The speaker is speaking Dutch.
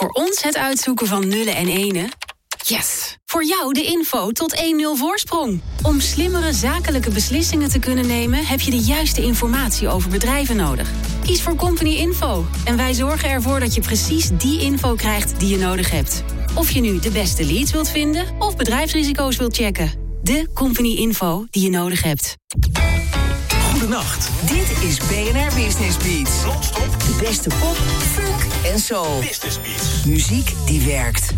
Voor ons het uitzoeken van nullen en enen. Yes! Voor jou de info tot 1-0 voorsprong. Om slimmere zakelijke beslissingen te kunnen nemen, heb je de juiste informatie over bedrijven nodig. Kies voor Company Info en wij zorgen ervoor dat je precies die info krijgt die je nodig hebt. Of je nu de beste leads wilt vinden of bedrijfsrisico's wilt checken. De Company Info die je nodig hebt. Goedenacht. Dit is BNR Business Beats. Non-stop. De beste pop, funk en soul. Business Beats. Muziek die werkt.